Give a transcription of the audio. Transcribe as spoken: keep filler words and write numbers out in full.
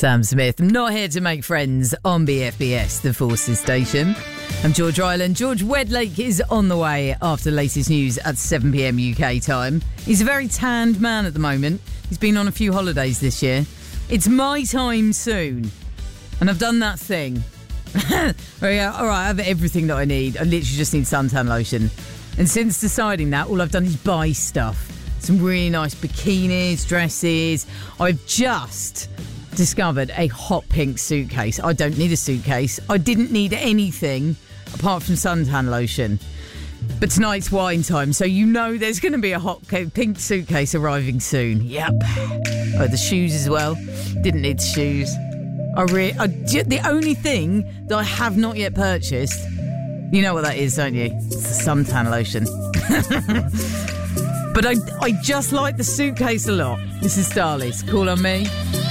Sam Smith. I'm not here to make friends on B F B S, the Forces station. I'm George Ryland. George Wedlake is on the way after the latest news at seven p.m. U K time. He's a very tanned man at the moment. He's been on a few holidays this year. It's my time soon. And I've done that thing. Oh yeah, all right, I have everything that I need. I literally just need suntan lotion. And since deciding that, all I've done is buy stuff. Some really nice bikinis, dresses. I've just discovered a hot pink suitcase. I don't need a suitcase. I didn't need anything apart from suntan lotion. But tonight's wine time, so you know there's going to be a hot pink suitcase arriving soon. Yep. Oh, the shoes as well. Didn't need the shoes. I re- I, the only thing that I have not yet purchased, you know what that is, don't you? It's the suntan lotion. But I, I just like the suitcase a lot. This is Starley's Call on Me.